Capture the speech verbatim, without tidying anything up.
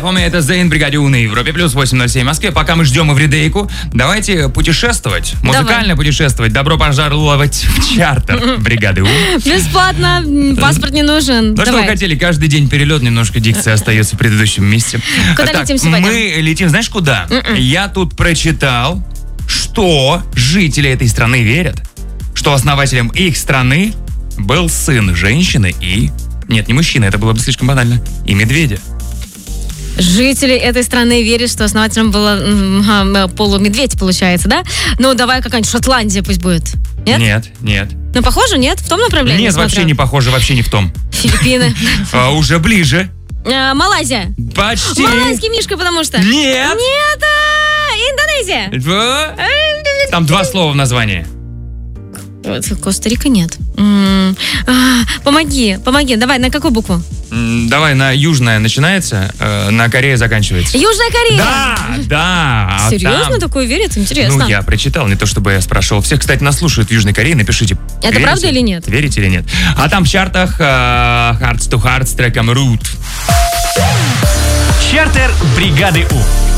эф эм, это Зейн, Бригаде У на Европе, плюс восемь ноль семь в Москве. Пока мы ждем Эвридейку, давайте путешествовать, музыкально Давай. путешествовать. Добро пожаловать в чартер Бригады У. Бесплатно, паспорт не нужен. Ну что вы хотели, каждый день перелет, немножко дикция остается в предыдущем месте. Куда так, летим сегодня? Мы летим, знаешь куда? Mm-mm. Я тут прочитал, что жители этой страны верят, что основателем их страны был сын женщины и... Нет, не мужчина, это было бы слишком банально. И медведя. Жители этой страны верят, что основателем было м- полумедведь, получается, да? Ну, давай какая-нибудь Шотландия пусть будет. Нет? Нет, нет. Ну, похоже, нет? В том направлении? Нет, вообще не похоже, вообще не в том. Филиппины. А, уже ближе. А, Малайзия. Почти. Малайский мишка, потому что. Нет. Нет, а, Индонезия. Там два слова в названии. Коста-Рика нет. М-м- а, помоги, помоги. Давай, на какую букву? М, Давай, на южная начинается, э, на Корея заканчивается. Южная Корея. Да, да. а Серьезно, там- такое верят? Интересно. Ну, я прочитал, не то чтобы я спрашивал. Всех, кстати, нас слушают в Южной Корее, напишите. Это верите? правда или нет? Верите или нет? А там в чартах э, Hearts to Hearts с треком Root. Чартер Бригады У.